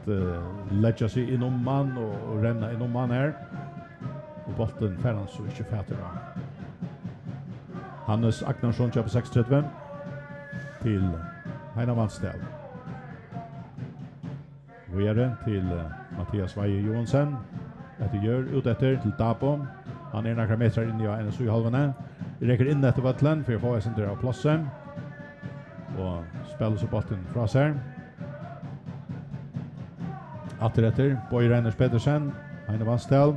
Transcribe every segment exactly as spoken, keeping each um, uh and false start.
att uh, lägga sig in om man och, och renna in om man här. Och bollen får han så inte fatter av. Hannes Agnarsson kör på sex trettio till Heina Vandstel. Vidare till uh, Mattias Veje Johansen. Etter gör ut efter till Dabo. Han är några meter in i N S U halvane. Vi räcker in efter vattlen för att få sin del av platsen. Och spelar så bollen från sig. Atteretter Boy Reiners Pedersen, Heine Vandstel.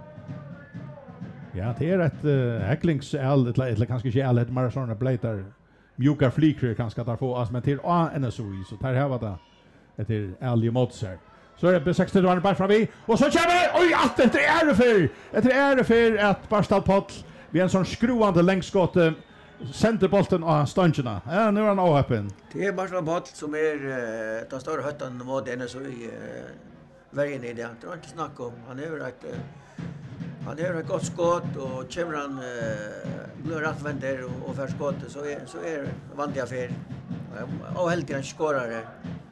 Ja, det är ett uh, häcklingsäl, eller kanske inte äl, det är sådana blejtar mjuka flikrer kanske där få, alltså, men till N S U, så tar här var det ett äl i motser. Så är det B sextio var bara fram vi, och så kommer, oj, att det är det för, det är det för att Barstal Poll, vi en sån skruande längsskott, centerbolten och stungerna. Ja, nu är han avöppen. Det är Barstal Poll som är uh, den stora höttan mot N S U i uh, vägen i det. Det var inte snack om. Han är ett uh, han har ett gott skott och kommer han uh, blir rättvänder och, och för skottet så är så är vanliga för och helt en skorare.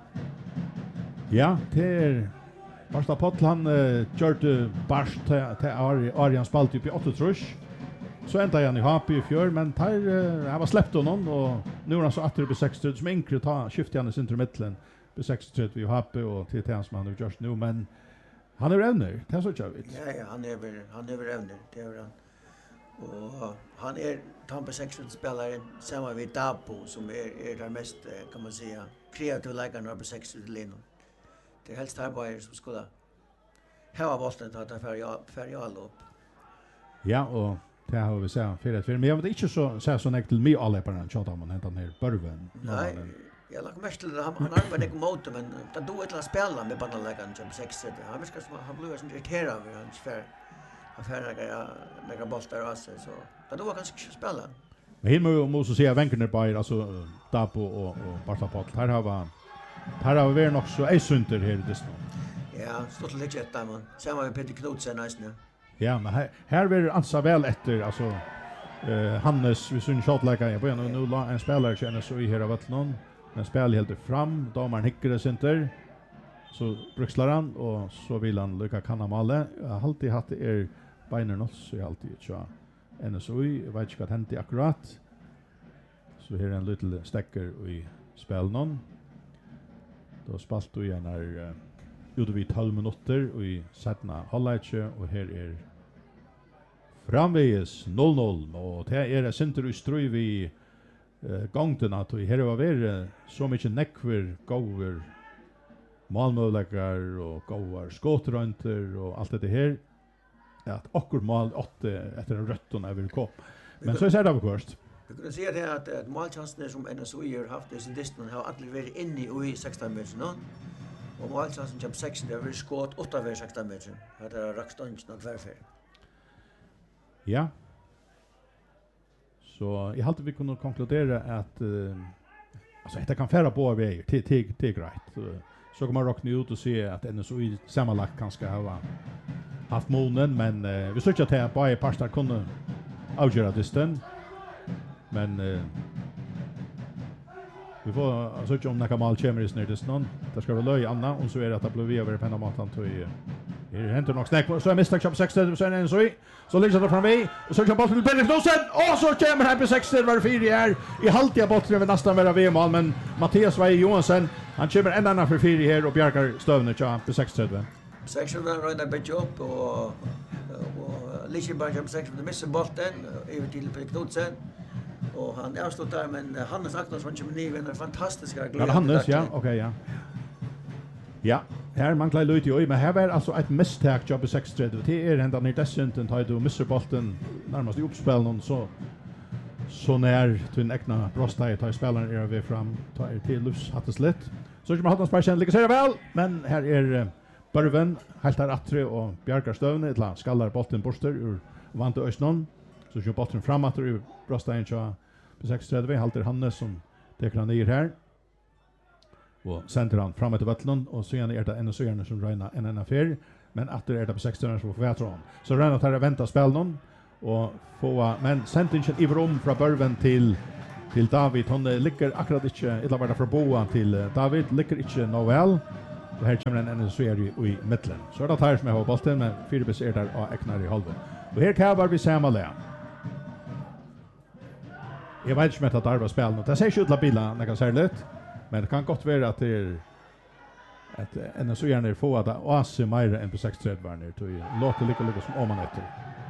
Ja, det är Barstal Poll han uh, körde Barst till Arian spalt upp i åtta trusch. Så ända han i H P i fjör, men tar uh, han var släppt honom och nu är han så att det blir sextio som enkelt ta skifta han i centrumitteln. B sextio vi H P och till T som han har gjort nu, men han är evner, det är så kör vi. Ja, ja, han är han är evner, det är han. Och han är Tampa sextio spelare samma vid Dabo som är är den mest kan man säga kreativa läggarna på sextio linjen. Det är helst här bara som skulle ha bollen att ta för för jag upp. Ja, och det har vi sett för det. Men jag vet inte så så så näkt till mig alla på den chatta man hämtar ner Börven. Nej. Jag lagt mest till han han har inte mot men det då ett la spela med bandläggaren som sextio. Han ska som han blir så irriterad över hans för affärer några några bollar och så så. Det då kan ska spela. Men här måste säga vänkerna på alltså Dabo och och Barstal Poll. Här har vi här har vi nog så är sunter här det står. Ja, står till lite där man. Samma med Peter Knudsen nästan. Ja, men här här vill ansa väl efter alltså eh Hannes vi syns shotlägga jag börjar nu la en spelare känner så i här av någon men spel helt fram domaren hickar center så brukslar han och så vill han lycka kanna malle. Jag har alltid haft det är benen något så jag alltid så N S U jag vet inte vad hänt akkurat. Så här är en liten stäcker i spel någon. Då spalt du igen när uh, ute vid tolv minuter och i sättna halvlek och här är framvägs noll noll och det är det center i ströj vid uh, gångten att här var det så mycket neckver gåver målmöjligheter och gåvar skottrönter och allt det här att akkur mål åtta efter en rötton över kopp. Men så är det av först. Vi kan säga det att, att målchanserna som N S U har haft i sin distan har aldrig varit inne i sexton meter. Och målchansen som sexton har varit skott åtta över sexton meter. Det är rackstången och tvärfär. Ja. Så jag hade vi kunde konkludera att uh, alltså det kan färra på vägar till till till grejt. Uh, så kommer man rockna ut och se att N S U sammanlagt kanske ha haft månen men uh, vi söker till att bara pastar kunde avgöra distan. Men uh, vi får söka om några mål kommer i snödes någon. Det ska vara löj Anna och så är det att det blir vi över penna matan till det händer nog snack så är misstag på sextio så är det så så ligger det fram vi och så kör bollen till Peter Knudsen och så kommer här på sextio var fyra här i halvtida bollen över nästan vara V M-mål men Mattias Veje Johansen han kommer ända ner för fyra här och bjärkar stövne tja på sextio. sextio var runda bit upp och och Lisha Benjamin sextio med missar bollen över till Peter Knudsen. Och han avslutar men Hannes Agnarsson kommer ner med en fantastisk glädje. Ja, Hannes ja, okej okay, ja. Ja, här man klarar lite ju men här var alltså ett misstag jobb på sextio. Det är ända ner descenten tar du missar bollen närmast i uppspel någon så så när till äkna brostai tar spelaren är över fram tar till lufs hattes lätt. Så ska man ha den sparken lika säga väl men här är uh, Börven helt där attre och Bjarkar stövne ett land skallar bollen borster ur vant ösnon. Så kör bollen framåt ur brostai så på sextio halter Hannes som tar ner här. Och center han framåt till vattnet och sen är det en så gärna som räna en en affär men att det är det på sexton så får vi tro. Så räna tar vänta spel någon och få men centringen i rum från Börven till till David hon ligger akkurat inte eller var det för boa till David ligger inte Noel Och här kommer en N S U i, i mitten. Så är det här som jag har bollen, men Fyrbis är där och äcknar i halva. Och här kavar vi samma lä. Jag vet inte om jag tar arva spelen. Det ser inte ut till bilen, jag kan säga lite. Men det kan gott vara att det är att N S U är få att oase mer än på sex trettio var ner till låter lika lika som om man efter.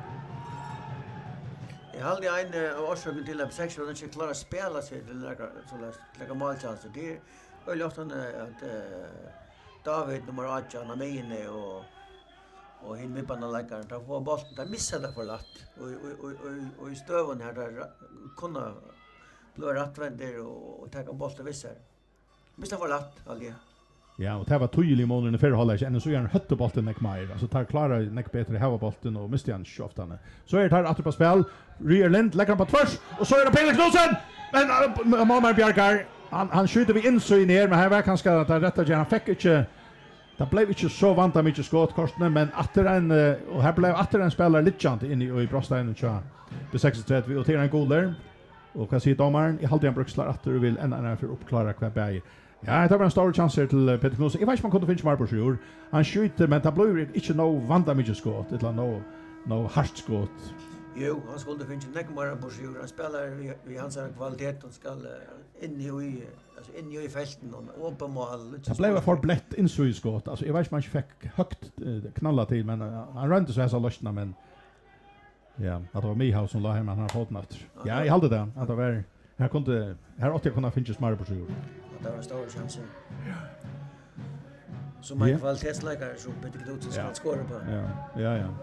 Jag hade en årsök till att sex och inte klara spela sig till lägga så lägga målchanser. Det är väl ofta att David nummer åtta han är med inne och och hin vipparna lägger där får bollen där missar det för lätt och och och och i stöven här där kunna bli rättvänder och ta bollen visser. Missar för lätt alltså. Ja, och det var tydligt i månaden i förra halvlek. Ännu så gör han hötte bollen näck mer. Alltså tar klara näck bättre i hava bollen och miste han ofta. Så är det här att på spel. Rierlind lägger han på tvärs och så är det Pelle Knudsen. Men Malmar Bjarkar han han skjuter vi in så in ner men här var kanske att han rätta han fick inte. Det blev inte så vant att mycket skottkorten men att en och här blev att en spelare lite chant in i i Brostein och så. Det sex trettio och till en goal där. Och kan se domaren i halvdelen brukslar att du vill ända för uppklara kvar berg. Ja, det var en stor chans till Peter Knudsen. Jag vet inte om man kunde finna mer på sjur. Han skjuter, men det blev inte no vanta mycket skott. Det var no, no hardt skott. Jo, han skulle finna mycket mer på sjur. Han spelar i hans kvalitet och ska in i alltså in i fälten och upp på mål. Det blev för blätt in så i skott. Alltså jag vet inte man fick högt knalla till, men han rönte så här så lösna, men ja, att det var Mihaus som la hem han har fått något. Ja, jag hade det. Att det var här kunde här åt jag kunna finna mer på sjur. Det var en stor chans. Ja. Så man yeah. kvalitetsläkare så Peter Knudsen ska skåra på. Ja, ja, ja.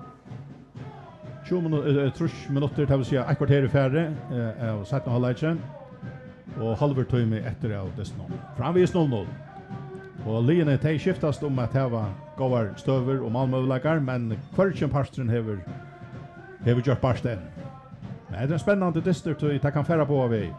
tjugo minuter, trettio minuter tar vi säga ett kvarter färre eh och sätta halvleken. Och halver timme efter av det snart. Framvis noll noll. Och Lene tar skiftast om att det var gåvar stöver och Malmöläkare, men kvartsen pastren häver häver gjort barsten. Men det är en spännande distrikt och det kan färra på vi.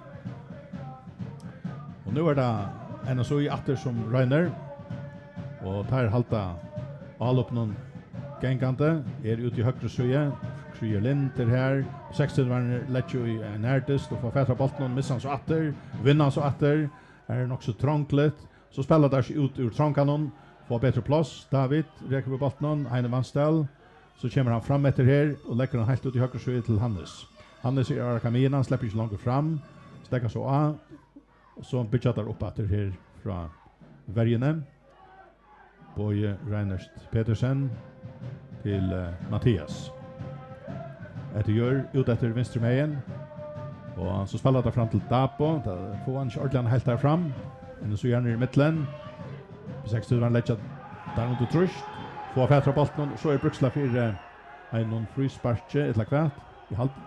Och nu är det N S U i atter som regner. Och tar halta all upp någon gängkante. Är ute i högre söje. Krier Linter här. sextio var lätt i en artist och får fätra bollen missar så atter. Vinner så atter. Är det också trångligt. Så spelar där sig ut ur trångkanon. Får bättre plats. David räcker på bollen. Heine Vanstell. Så kommer han fram efter här och lägger han helt ut i högre söje till Hannes. Hannes är Arakamina. Han släpper inte långt fram. Stäcker så av. Och så budgetar upp att det här från Värjene. Boje Reinert Petersen till uh, Mattias. Det gör ut efter vänster mejen. Och han så spelar det fram till Dapo. Där får han ordentligt helt där fram. Och så gärna i mitten. På sextio var lägger där under trust. Får fätra bollen och så är Bruksla för uh, en någon frispark ett lag kvart i halv.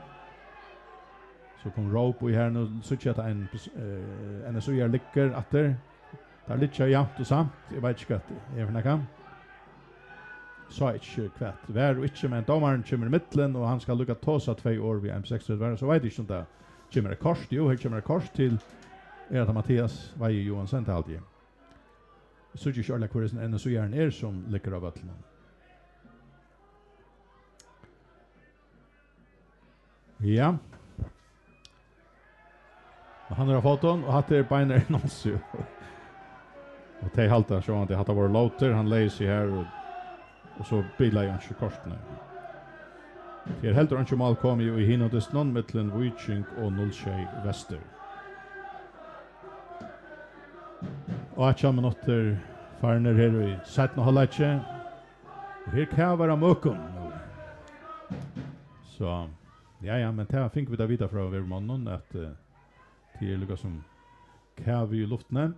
Så kom Rope och här nu så att en uh, N S U är lycker att det där lite jämnt och samt. Jag vet inte vad är för något. Så inte kvart. Vär och inte men domaren kommer i mitten och han ska lucka ta så två år vid M sex var så vet inte inte. Kommer kors jo, här kommer kors till är det Mattias Vaje Johansson till alltid. Så ju Charles Quirsen N S U är är som lycker av vattnet. Ja. Och han har fått hon och hatt det beiner Nancy. Och det haltar så att det hade varit låter han läser här och och så bilar jag inte kortna. Det är helt och inte mal kom ju i hinodest någon mellan Viking och Nullsjö Väster. Och att jag minuter farner här i sätten halvlek. Och här kan vara mökum nu. Så ja ja men det fick vi där vidare från övermannen att uh, det är lika som kav i luften.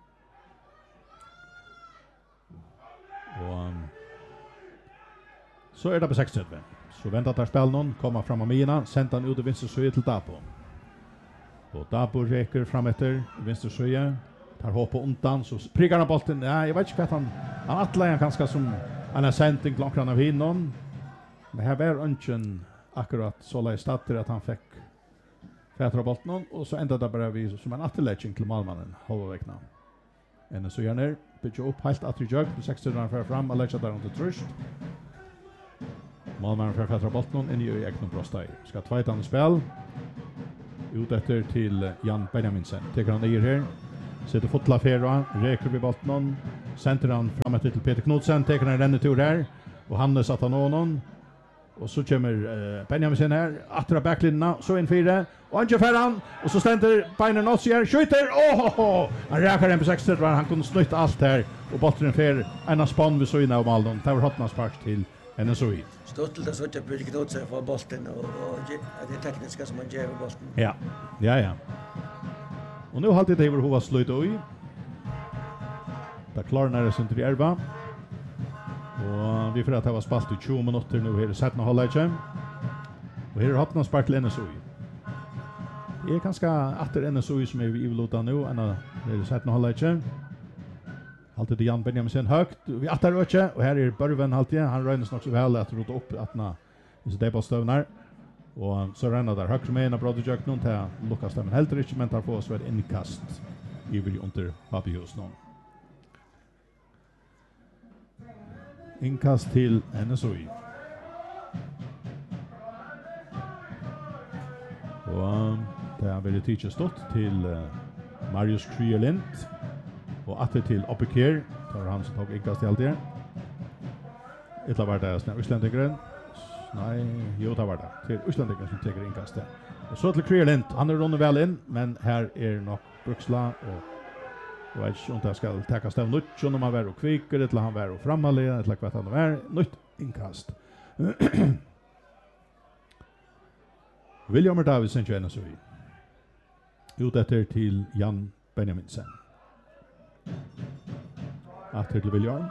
Och um, så är det på sex trettio. Så väntar där spel någon komma fram av mina, sända han ut i vänster söje till Dapo. Och Dapo räcker fram efter vänster söje, tar hopp på undan så prickar han bollen. Nej, jag vet inte vad han han attlar ganska som han har sänt en klockan av hinnon. Men här var ungen akkurat så lä starter att han fick fätra bollen och så ända det bara vi som en atteläggning till Malmannen halvvägna. En så gärna pitcha upp helt att jag på sex trettio för fram och lägga där under trust. Malmar för fätra bollen in i egen brostai. Ska tvåtan spel. Ut efter till Jan Benjaminsen. Tar han ner här. Sitter fotla fera, räker vid bollen, center han fram till Peter Knudsen, tar en rennetur här och Hannes att han någon. Och så kommer uh, Benjamin sen här, attra backlinjerna, så in fyra och han kör han och så ständer Beiner Nossier, skjuter. Åh, oh, oh, han räkar en på sex var han kunde snyta allt här och bollen fer en spann vid så inne av Maldon. Det var hotna spark till N S O I. Stort till det så att Peter Knudsen får bollen och, och det tekniska som man ger bollen. Ja. Ja, ja. Och nu har det över hova slut och där klarar när det sen till Erba. Och vi får att det var spalt i tjugo minuter nu här i sättna halvlek. Och här har haft någon spark till N S O I. Det är ganska efter N S O I som är vi ivlota nu än att det är sättna halvlek. Alltid det Jan Benjamin högt. Vi attar öke och här är Börven alltid. Han röjnes nog så väl att rota upp att na så det på stövnar. Och så renner där högt med en brother jack någon till Lucas där men helt rätt men tar få så ett inkast i vill under Fabio's någon. Inkast till N S O I. Och det har väldigt teacher stått till uh, Marius Kryerlind och att till Oppiker tar han som tog inkast till allt det. Ettla var det snä Islandegren. Nej, jo det var det. Till Islandegren som tar inkast där. Och så till Kryerlind, han är runnit väl in men här är nog Bruksla och och jag tror inte ska ta stäv nytt så när man var och kvicker eller han var och framåled eller vad han var nytt inkast. William Davidsen N S O I. Ut efter till Jan Benjaminsen. Efter till William.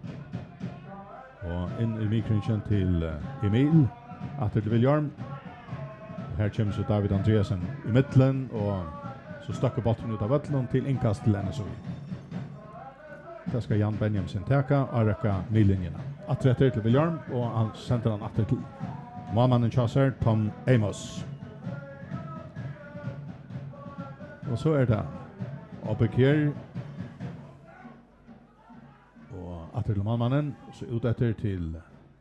Och in i mikron till uh, Emil. Efter till William. Här kommer så David Andreasen i mitten och så stack bollen ut av vattnet till inkast till N S O I. Där ska Jan Benjamin täcka och räcka midlinjerna. Atträtter till William och han sänder han åter till Mammanen Chasser Tom Amos. Och så är det Oppiker och åter till Mammanen så ut efter till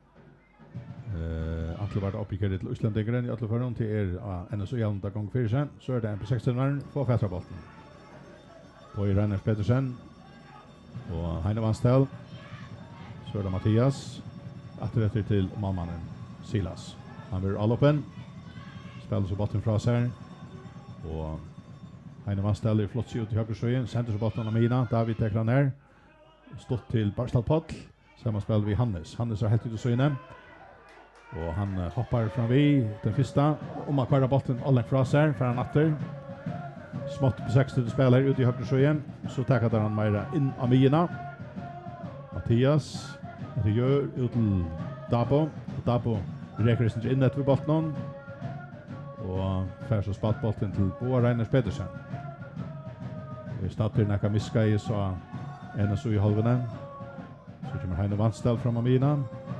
Eh, uh, vart Oppiker till Islandegren i alla fall till er uh, N S O I andra gång för sen så är det en på sexton på fästra bollen. På i Reiners Petersen och Heine Vanstel. Så är det Mattias atträtter till Mammanen Silas. Han blir all öppen. Spelar så bollen från sig och Heine Vanstel är flott ut i höger sjöen. Sänder så bollen av Mina. David tar han ner. Stått till Barstad Pottl. Samma spel vi Hannes. Hannes har helt ut i sjöen. Och han uh, hoppar fram vid den första om att köra bollen alla från sig för han åter. Smått på sexton spelare ut i höger sjöen. Så tackar han mera in av Mina. Mattias det gör ut till Dabo. Dabo räcker sig in ett vid bollen. Och för så spalt bollen till Bo Reiners Petersen. Vi startar näka miska i så N S O I halvenen. Så kommer Heine Vanstel fram av Mina.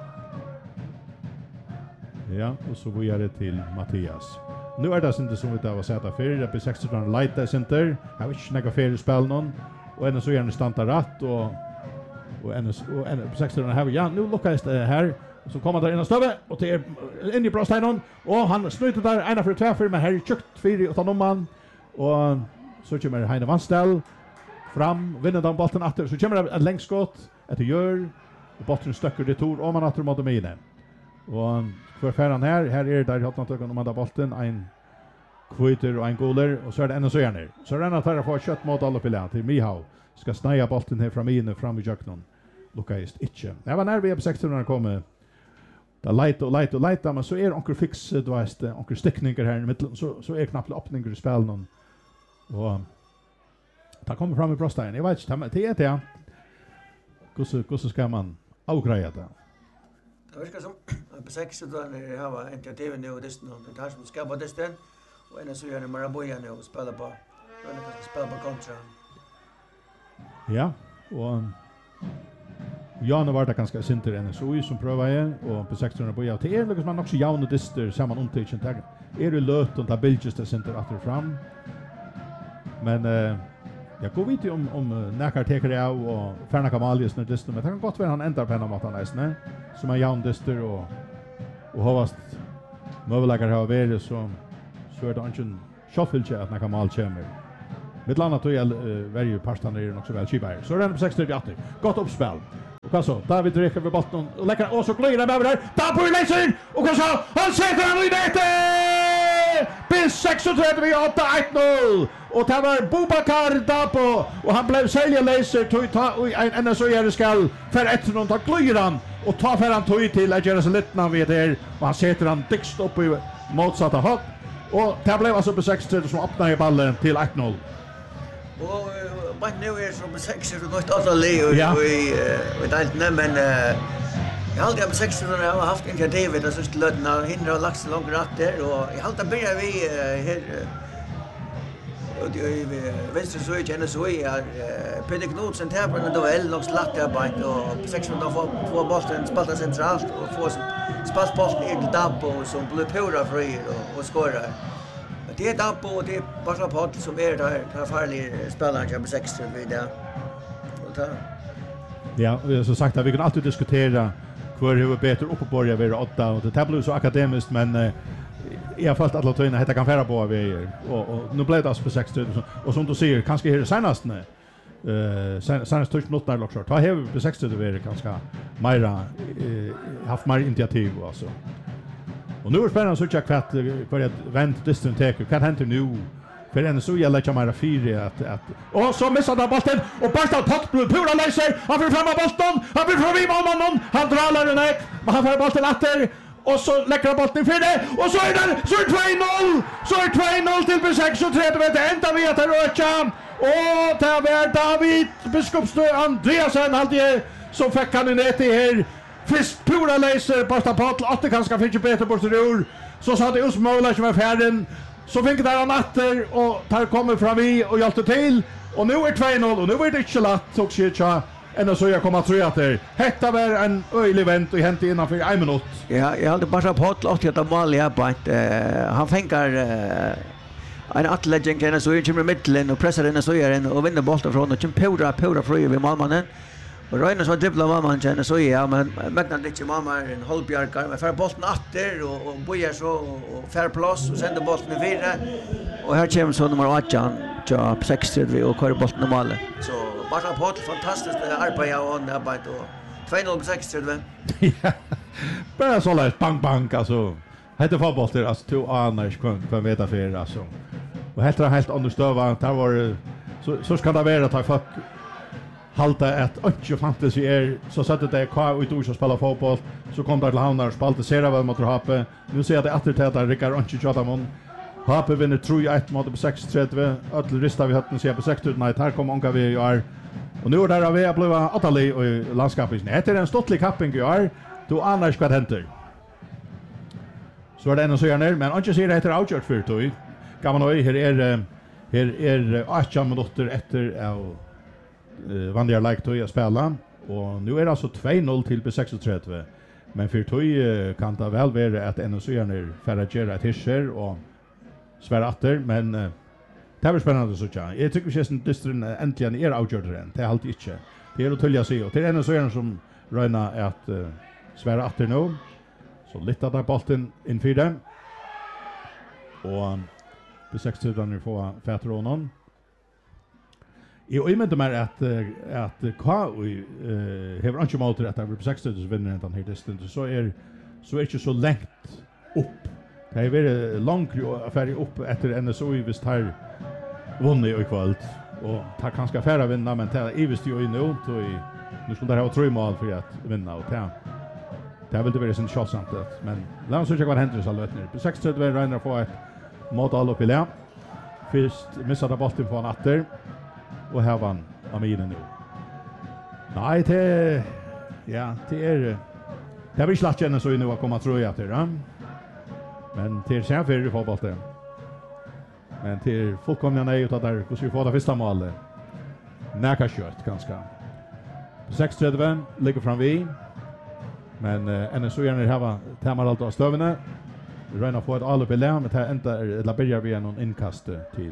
Ja, och så går det till Mattias. Nu är det inte som vi har sett för det på sexton light center. Jag vill inte några fel spel någon och N S O I stannar rätt och och N S och på sexton har ja nu lyckas det här och så kommer där in och stöve och till in i Brosteinen och han snuter där ena för två för men här tjukt fyra och tar någon man och så kommer Heine Vanstel fram vinner den bollen åter så kommer det ett längskott ett gör och bollen stöcker det tor om man åter mot Mina. Och för färran här, här är det där har tagit om andra bollen, en kviter och en goler och så är det N S O I ner. Så rennar tar få kött mot alla på till Mihau. Ska snäja bollen här fram in fram i jöknon. Lukas inte. Jag var när vi på sexton när kommer. Där light och light och light men så är onkel fix det var det onkel stickningar här i mitten så så är knappt öppningar i spel någon. Och ta kommer fram i Brostein. Jag vet inte det är det. Hur så hur så ska man avgreja det? Det verkar som på sexton när jag har initiativet nu och det är här som ska på desten och N S O I är Maraboja nu och spelar på eller kanske spela på kontra. Ja, och Janne var det ganska sinter N S O I som prövade och på sexton Maraboja till är liksom man också jaune dister samman omtagen tag. Är det löt och ta biljes det center åter fram. Men eh jag går vid om om näkar tar det av och Ferna Kamalius när det men det kan gott vara han ändrar på en mot han nästan som är jaune dister och och havast möjligheter har varit så så är det inte shuffle att näka mal kommer. Med landa tog jag varje parstan är också väl chipar. Så den på sex trettioåtta. Gott uppspel. Och vad så? David rycker över bollen och läcker och så glöjer han över där. Där på läser och vad så? Han sätter han i nätet! Bis sex trettioåtta ett noll. Och det var Bobakar Dapo och han blev sälja läser tog ta en en så gör det skall för ett någon tar glöjer han och tar för han tog till att göra så lätt när vi där och han sätter han dixt upp i motsatta håll. Och det blev alltså på sex trettioåtta som öppnar i ballen till ett noll. Och bara nu är som sex så något annat le och vi vet inte men jag har alltid på sex så har haft initiativet att så lödna hindra lax långt rätt där och jag har alltid börjar vi här och det är vänster så är det så är Peter Knudsen här på en duell och slatt arbete och på sex då får får bollen spalta centralt och får spalt bollen i Dabbo som blir pura fri och och skorar. Det är Dabbo och det är bara på som är där där farlig spelaren som sex vid där. Och där. Ja, vi har så sagt att vi kan alltid diskutera hur hur bättre uppe på börja vara åtta och det blir så akademiskt men jag har fått alla tydligen att det kan färra på vi och, och nu blev det alltså på sex trettioåtta och som du säger kanske är det senast nu. Eh sen sen touch not där också. Ta här på sex trettioåtta är ganska Myra haft mer initiativ alltså. Och nu är det spännande så jag kvart för att vänt distant take kan händer nu för en så jag lägger mig fyra att att och så missar han bollen och Barstad pott på pura läser han får fram bollen han blir förbi mannen han drar den ner men han får bollen åter och så lägger han bollen för det och så är det så är två noll så är två noll till på sex trettioåtta det ända vi att röka och där var David Biskopstö Andreasen alltid som fick han ner till här först pura läser Barstad pott åtta kanske fick bättre bort ur så sa det us måla som är färden så fick det där natter och tar kommer fram vi och hjälpte till och nu är två noll och nu är det inte lätt också tjä ända så jag kommer att tro att det hetta var en öjlig event och hänt innan för en minut. Ja, jag hade bara på att låta det mål jag på att han fänkar en atlegend kan så i mitten och pressar den så gör den och vinner bollen från och pura pura fri vid målmannen. Och Reine så dribblar mamman känner så ja men Magna lite mamma en Holbjarkar med för bollen åter och och bojar så och fair plus och sänder bollen vidare och här kommer så nummer åtta ja sex trettioåtta och kör bollen mål så bara på ett fantastiskt arbete och arbete och två noll på sex trettioåtta. Ja. Bara så lätt bang bang alltså. Hette fotboll alltså två annars kan kan veta för alltså. Och helt helt understöva där var så så ska det vara att ta fuck halta ett och fantasy är så satt det kvar ut och spela fotboll så kom där till Havnar spalte sera väl mot Hape nu ser jag det attertäta Rickard Anchi Chatamon Hape vinner tre ett mot på sex trettioåtta öll rista vi hatten ser på sex trettioåtta nej här kommer onka vi i år och nu är där vi har blivit Atali och landskapet det är en stottlig kapping i år då annars vad händer så är det ändå så gör ner men Anchi ser det heter outshot för toy kan man nu här är här är åtta minuter efter och Uh, vanliga like tog jag spela och nu är det alltså två noll till på sex trettioåtta men för tog uh, kan det väl vara att ännu så gärna Ferragera ett hischer och Sveratter men uh, det är spännande så tjän. Jag tycker vi ser distrin äntligen är outgjorden det är alltid inte det är att tulja sig och det är ännu så gärna som Röna att uh, Sveratter nu så lite där bollen inför dem och um, på sex trettioåtta nu får Fätronon. Jag invänder mig att att K U eh har inte mått rätt över på sex trettioåtta så vinner den här distans så är så är inte så långt upp. Det är väldigt långt affär upp efter en så i visst här vunnit i kväll och tar kanske färra vinna men det är visst ju nu och nu skulle det ha tre mål för att vinna och ta. Det har väl det varit sin chans att men låt oss se vad händer så lätt nu. På sex trettioåtta Reiner får ett mål all upp i lä. Först missade bollen på natter. Och här vann Amine nu. Nej, det ja, det är det har vi slagit igen så nu att komma tror jag till det. Men till sen för fotboll det. Men till fullkomliga nej utav där hur ska vi få det första målet. Näka kört ganska. sex trettioåtta ligger fram vi. Men uh, ännu så gärna ha tämar allt av stövna. Röna få ett all i lä, men det inte eller börjar vi en inkast till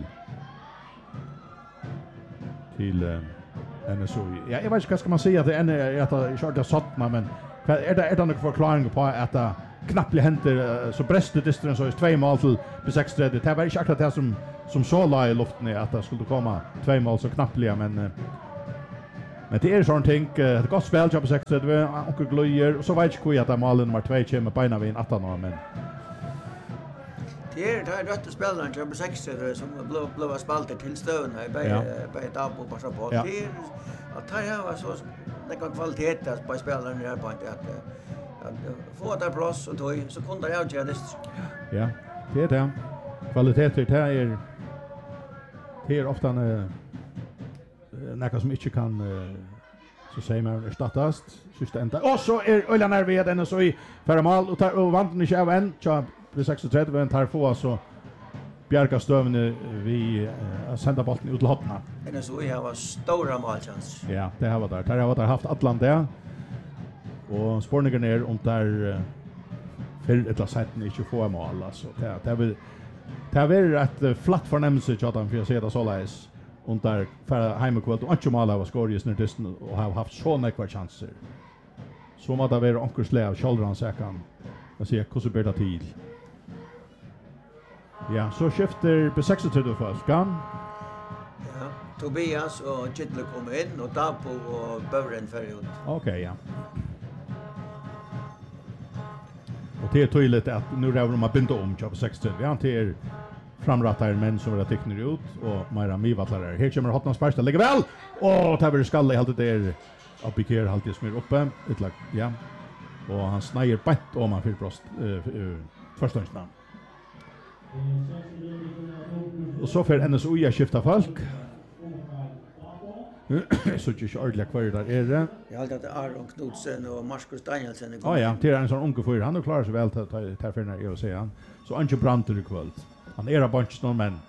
till uh, N S O. Ja, jag vet inte vad ska man säga att det är att jag körde sattna men är det är det någon förklaring på att det knappt händer uh, så bräster distans så är två mål till på sex trettioåtta. Det var inte akkurat det som som så la i luften är att det skulle komma två mål så knappliga men uh, men det är sån ting uh, ett gott spel jobb sex det onkel glöjer och så vet jag inte att mål nummer två kommer på ena vid åtta år men det är det rätta spelaren nummer sex som blev blev spalter till stövna i bägge bägge Dabo på så på det är att ta var så det kan kvalitet på spelaren här på att att få där plats och då så kunde jag göra det. Ja, det är det. Kvalitet det är det är ofta en något som inte kan så säger man erstattas sista ända. Och så är Öland nervös den så i för mål och tar och vann inte av en jobb på sextiotre men tar få så Bjarka stövne vi uh, sända bollen ut till hotna. Men så jag var stora målchans. Ja, det har varit där. Det har varit haft Atlanta. Och spårningen är om där uh, för ett sätten inte få mål alltså. Det det vill det har varit ett flatt förnämelse att han för se det så läs. Och där för hemmakväll och inte mål av skor när det och har haft så några chanser. Så måste det vara onkelslä av Charles Sakan. Jag ser hur så blir det till. Ja, så skifter på sextiotre först, kan? Ja, Tobias och Kittle kommer in och Dabo och Bören för ut. Okej, okay, ja. Och det är tydligt att nu rör de att binda om på sextiotre. Vi har inte framrattare män som vill teckna ut och Maira Mivatlare. Här kommer Hotnans Parsta, lägger väl! Och det här skalle helt där Abikir alltid smyr uppe. Utlag, ja. Och han snäger bänt om man fyller prost uh, första namn. Och så för N S O I skifta folk. Så det är inte ordentligt kvar där är det. Jag har alltid Aron Knudsen och Marcus Danielsen. Ja, ja, det är en sån unge fyr. Han har klarat sig väl till att för när jag säger han. Så Anke Branter i kväll. Han är en bunch någon men.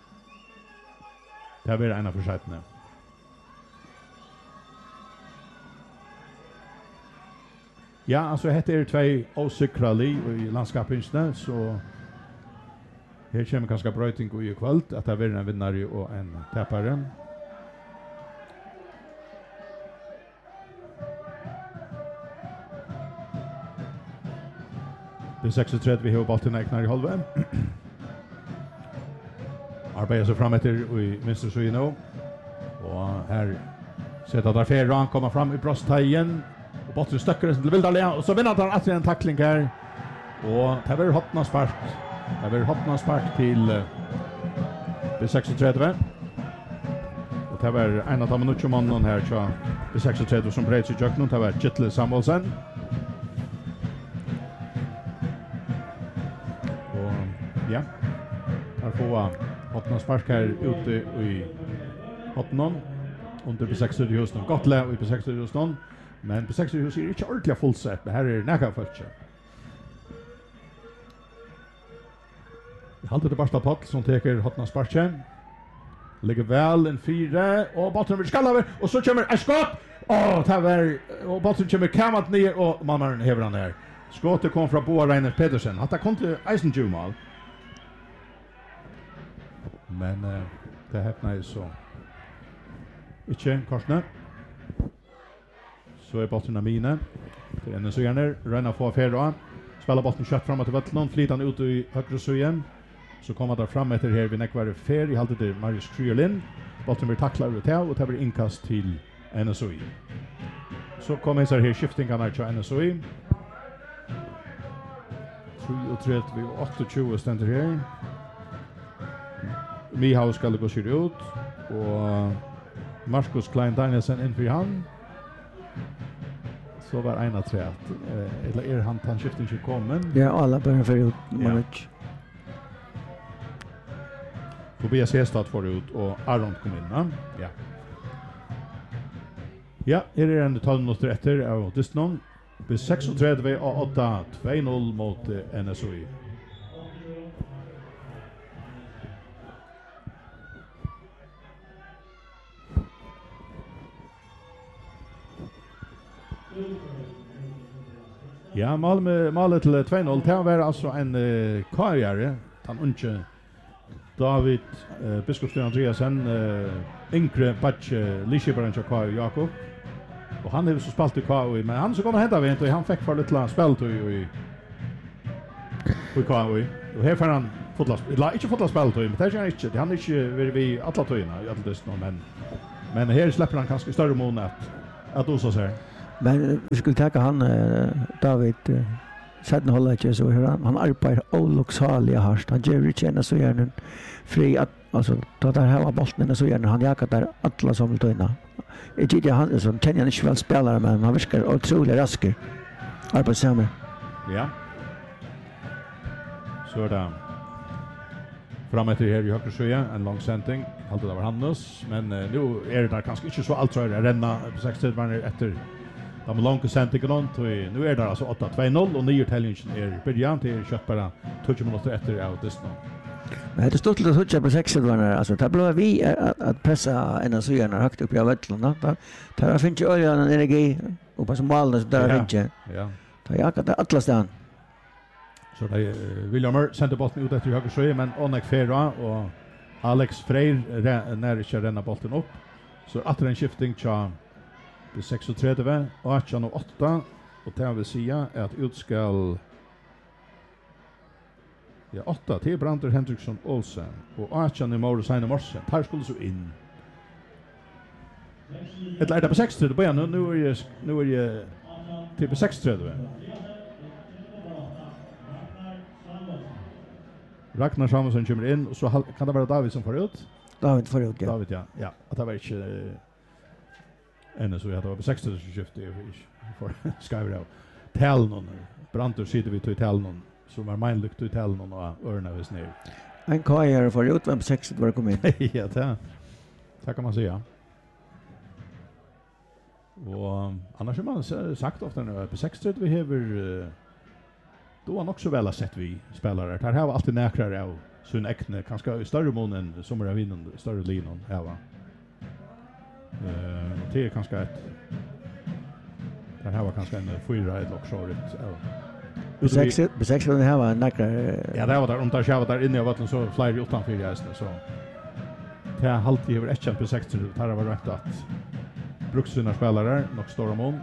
Det blir en av försökna. Ja, alltså heter det två osäkrali i landskapsvinsten så här kommer kanske brötning i kväll att det blir en vinnare och en tappare. Det sextiotre vi har bollen eknar i halva. Arbetar sig fram efter i Mister Suino. Och här sätter där Ferran kommer fram i brösttagen. Och bollen stöcker till Vildalia och så vinner han att en tackling här. Och det blir Hotnans spark. Det blir Hotnans spark till det sextiotre. Och det var en av de minuterna här så det sextiotre som breds i jöknen. Det var Kittle Samuelsen. Ja. Här får Hotnans spark här ute i Hotnon. Under på sextiotre just nu. Gott läge på sextiotre just nu. Men på sextiotre just är det inte ordentligt fullsatt. Men här är det näka först. Jag håller det barsta Pott som teker Hotnans spark. Ligger väl en fyra. Och botten vill skalla över. Och så kommer ett skott. Åh, det var... Och botten kommer kamat ner. Och mannen häver han där. Skottet kom från Boa Reiner Pedersen. Hatta kom till Eisenjumal. Men uh, det häpnar ju så. Inte korsne. Så är bollen av mina. Det är en så gärna. Röna få affärer. Spelar bollen kött framåt till vattnet. Flyter han ut i högre sugen. Så kommer där fram efter här vid nekvar fer. I halvt det Marius Kryolin. Bollen blir tacklad ut här. Och det blir inkast till N S O I. Så kommer så här skiftingarna till N S O I. tre och tre och åtta ständer här. Mihaus skal gå sig ut och Marcus Klein Danielsen in för han. Så var ena tre att eller är han han skiftar inte kommen. Ja, alla börjar för ut match. Tobias Hestad får ut och Aron kom in, va? Ja. Ja, är det en tolv minuter efter av Disnon. På sextiotre och åtta två noll mot N S O I. Ja, Malmö målet till två noll. Det var alltså en uh, karriär. Han unge David uh, Biskopsson Andreasen uh, Inkre Batch uh, Lischebranch och Karl Jakob. Och han är så spalt i K O I, men han så kommer hända vid och han fick för lite spel till i i K O I. Och här får han fotboll. La inte fotboll spel då, men det är inte. Han är inte vi vi alla tøyna i alla dessa men men här släpper han kanske större mån att att också så här. Men vi skulle ta han David Sen håller inte så hur han han arbetar oluxalia harst. Han gör inte ena så gärna fri att alltså då där här var bollen så gärna han jagar där alla som vill ta in. Jag tycker han som känner inte väl spelare men han verkar otroligt rask. Arbetssamma. Ja. Så där. Framåt här i höger sjö en lång sändning. Allt det var Hannes men uh, nu är det där kanske inte så allt tror jag renna på sextio var efter de långa sändningen och nu är det alltså åtta två noll och nio tävlingen är början till kött bara tjugo minuter efter av det nu. Men det stod till att toucha på sextio var alltså det blev vi att, att pressa en så gärna högt upp i vattnet då. Där finns ju oljan energi och på som mål så där finns ju. Ja. Ta jag att alla stan. Så det är William sände bollen ut efter höger sjö men Onek Ferra och Alex Freyr när det kör denna bollen upp. Så att en skifting tja det sextiotre och arton och åtta och det vill säga att utskall ja åtta till Brandur Henriksson Olsen och arton i Mauro Saina Morsen. Här skulle så in. Ett läge på sextio på början nu är det nu är det till på sextio. Ragnar Samuelsson kommer in och så kan det vara David som får ut. David får ut, ja. David, ja. Ja, att det var inte ännu så jag hade på sextio skifte för skriver av. Tell någon Brandur sitter vi till tell någon som var min lukt till tell någon och örna vis ner. En kajer får ut vem sextio var kom in. Ja, det. Tack kan man säga. Och annars har man sagt ofta när på sextio vi har då var också väl sett vi spelare. Det här var alltid näkrare av sin äkne kanske större mån än som är vinnande större linon här va. Eh det är kanske ett det här var kanske en fyra ett lockshort. Ja. sextio på sextio det här var näkrare. Ja, det var där om där jag var där inne i vatten så flyr utanför jästen så. Det har alltid över ett på sextio det här var rätt att bruksvinnar spelare nog stora mån.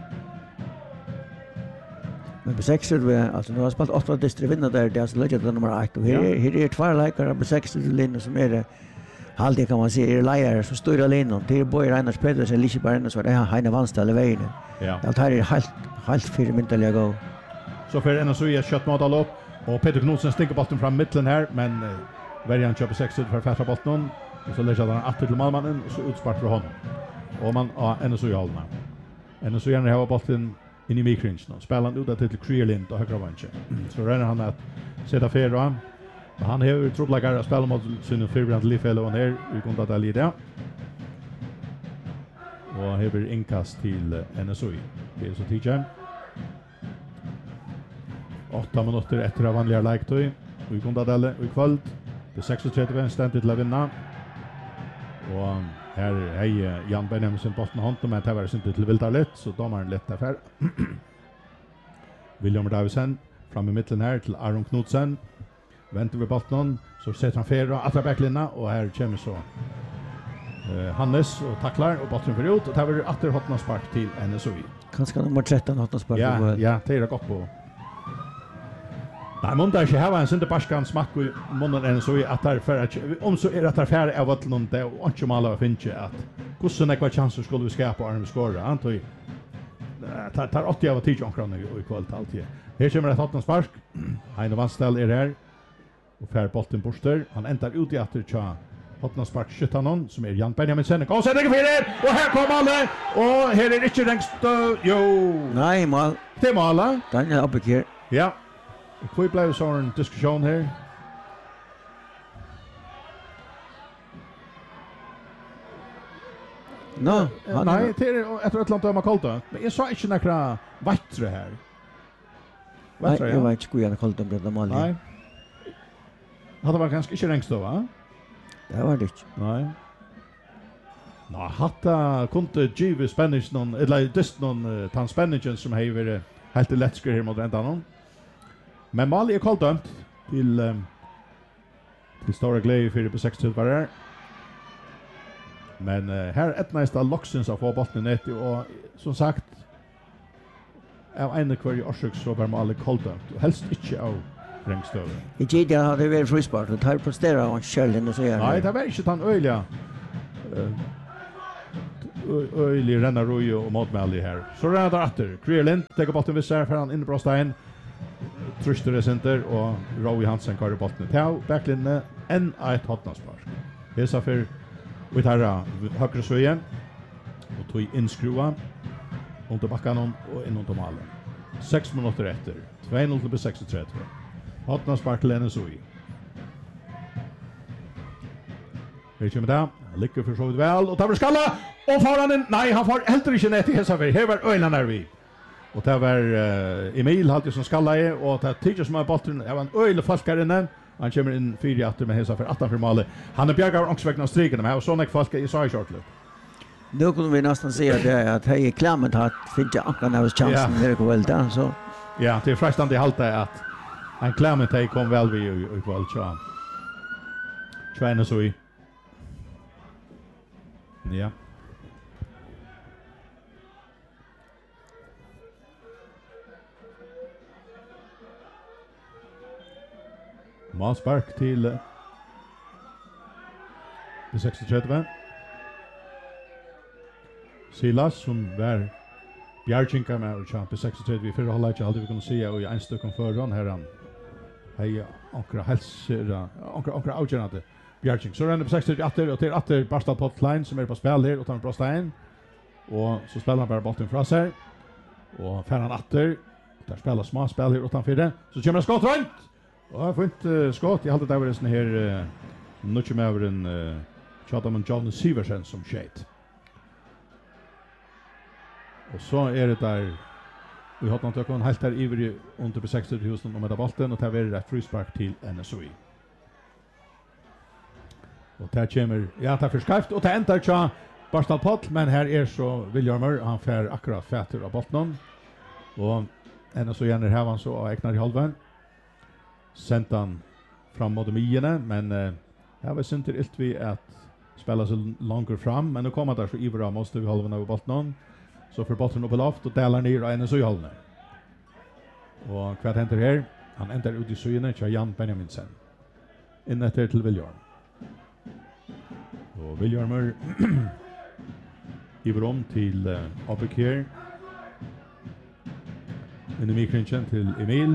Men på sextio alltså nu har spelat åtta distri vinner där det är så läget nummer åtta och här är här är två läkare på sextio linjen som är det halde kan man säga är lejer som står i linjen till Boy Reiners Pedersen lite bara ända så det har en vanstall vägen. Ja. Allt här är helt helt fyra minuter gå. Så för en så är kött modell upp och Peter Knudsen sticker bollen fram mitten här men uh, Verian köper sextio för fasta bollen och så lägger han att till målmannen och så utspart för honom. Och man ja, en så i allna. En så gärna har bollen in i mikringen. Spelar ut att till Creerlind och högra vänster. Så renner han att sätta Ferra. Han har ju trott att spela mot sin förbrand Liffellow och ner i kontat där lite. Och här blir inkast till N S O I. Det är så tidigare. åtta minuter efter av vanliga lägtöj. Och i kontat där och i kväll. Det är sextiotre ständigt till att vinna. Och här är Jan Benjaminsen botten hand men det var inte till vilda lätt så då har han lätt affär. William Davisen fram i mitten här till Aron Knudsen. Väntar vi botten så sätter han Ferra att backlinna och här kommer så eh Hannes och tacklar och botten för ut och tar vi åter hotna spark till N S O I. Kanske nummer tretton hotna spark. Ja, ja, det är gott på. Nej, men där ska ha en sån där paskan smack i munnen än så att där för att om så är det att affär av att någon det och inte mal av finche att hur så några chanser skulle vi skapa Arne skora antar jag tar tar åttio av tio kronor i kvalt alltid. Här kommer det att ha en spark. Heine Vanstall är där och fär bollen borster. Han ändar ut i åter tja hotna spark sjutton som är Jan Benjaminsen. Kom så lägger för det och här kommer alla och här är det inte längst jo. Nej, mål. Det måla. Daniel uppe här. Ja. Vi blev så en diskussion här. No, uh, nej, det är ett rätt långt om Kolta. Men jag sa inte några vattre här. Vattre, nej, jag vet inte hur jag Kolta blev mål. Nej. Hade var ganska inte längst då, va? Det var det inte. Nej. Nå, hatta kunde G Spanish någon eller just någon tan Spanish som har varit helt lätt skriver mot ända någon. Men Mali är kallt dömt till um, till stora glädje för det på sextio var det. Men uh, här ett nästa Loxens av få bollen net och som sagt av en kvar i Orsök så var Mali kallt dömt och helst inte av Ringstøv. I Gidia hade det varit frispark och tar prestera och kärlen och så här. Nej, det var inte han öliga. Öli renner roi och motmällig här. Så renner där åter. Krierlind tar bollen vid sig för han inne på Stein. Truster är center och Roy Hansen kör bollen till backlinje en ett hotnarspark. Det är så för vi tar högra söjen och tog inskruva under backan och in under målet. sex minuter efter. två noll till sextiotre. Hotnarspark till N S O I. Vi kommer där. Lycka för så väl och tar skalla och far han in. Nej, han får helt inte ner till hesa för. Här var Öland där vi. Och det var uh, Emil hade som skalla i och det tycker som har bollen. Det var en öle falkare inne. Han kommer in fyra åtta med hesa för åtta för målet. Han är bjärgar också vägna striken med och såna falka i så shortlet. Nu kunde vi nästan säga det att hej klammet har fick jag ankan av chansen där går väl där så. Ja, det är frestande i halta att han klammet hej kom väl vi i kväll så. Träna så i. Ja. Malspark till uh, sextiotre. Silas som var Bjarchinka med och champ sextiotre vi förra halvlek alltid vi kan se och i en stycken förran här han. Hej ankra hälsa ankra ankra outgenade. Bjarching så renner på sextiotre åter och till åter Barstad Potline som är på spel här och tar på Stein. Och så spelar han bara bollen från sig. Och för han åter där spelar små spel här utanför det. Så kommer skott runt. Och har fått uh, skott i halvt där var det sån här uh, mycket mer över en uh, Chatham John Siversen som skate. Och så är det där vi har tagit en helt där ivrig under på sextiotre tusen och med bollen och tar vi rätt frispark till N S O I. Och där kommer ja ta för skaft och ta äntar tja Barstad Pott men här är så Williamer han får akkurat fätter av bollen. Och N S O I gärna här han så ägnar i halvan. Sent han fram mot mierna men uh, jag var synd till vi att spela så långt fram men nu kommer där så ivra måste vi halvan av bollen. Så för bollen upp i loft och delar ner och N S O I halvan. Och vad händer här? Han ändrar ut i synen till Jan Benjaminsen. In efter till William. Och Williamer giver om till uh, Abekir. In i mikrinchen till Emil.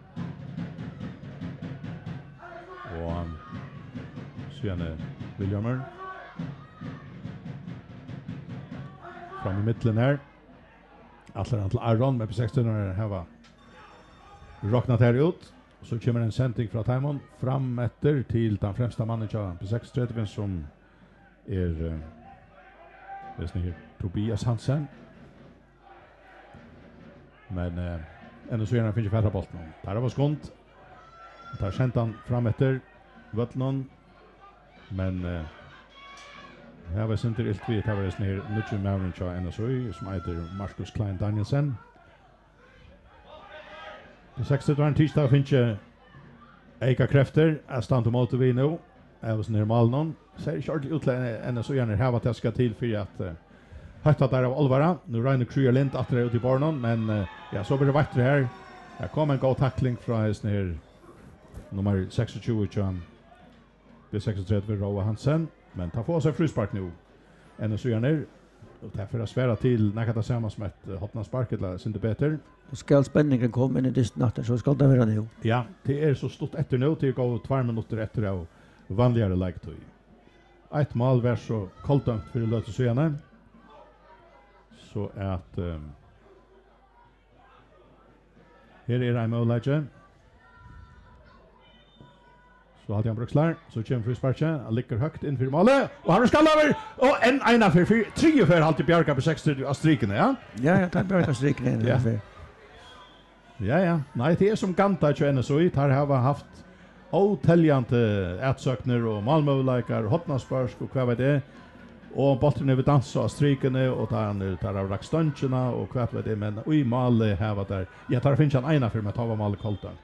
Och um, sen är Williamer. Fram i mitten här. Atlar till Aron med på sexton här var rocknat här ut. Så kommer en sändning från Timon fram efter till den främsta mannen på sextiotre som är uh, det är Tobias Hansen. Men uh, ändå så gärna finns ju färra bollen. Där var skont. Där sent han fram efter Vattnon. Men uh, här var center ilt vi. Här var det sån här Nutchen Marinch och N S O I som heter Marcus Klein Danielsen. Det sextiotre var en tisdag finns ju Eika Kräfter. Jag stannar mot vi nu. Jag var sån här Malnon. Så är short utlägg N S O I gärna här vad det ska till för att uh, hötta där av Alvara. Nu Rainer Krierlind att det ut i barnen. Men uh, ja, så blir det vackert här. Här kommer en god tackling från sån här nummer sextiotvå John. B sextiotre för Roa Hansen. Men ta få sig frispark nu. N S O I gärna. Och därför att svära till näkata samma som ett uh, hotnarspark eller inte bättre. Och ska spänningen komma in i distanten så ska det vara nu. Ja, det är så stort efter nu till att gå två minuter efter av vanligare lägtøy. Ett mål var så koltant för att lösa sig så att um, här är en målläge. Så hade han brukslar, så kommer frisparken, han ligger högt in för målet och han ska över och en ena för tre för alltid Bjarka på sextio av striken, ja. Ja, jag tar Bjarka striken ja. För. Ja, ja. Nej, det är som Ganta till N S O I, här har vi haft otäljande ätsökner och Malmö-läkar, hotnarspark och vad vet det. Och bollen över dansa av strikene och tar han tar av rackstöncherna och vad vet det. Men oj, Mal här var där. Jag tar finns en ena för mig att ta var Mal koltant.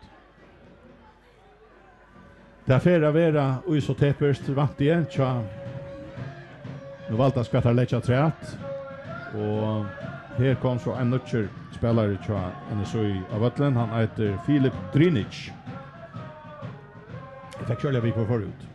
Därför är vera oj så tepperst vant igen. Tja. Nu valde att skatta lägga trät. Och här kom så en nutcher spelare tja N S O I av Vattlen. Han heter Filip Drinic. Jag fick köra vi på förut.